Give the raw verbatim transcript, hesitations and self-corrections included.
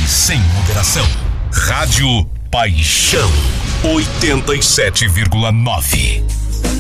sem moderação. Rádio Paixão, oitenta e sete vírgula nove.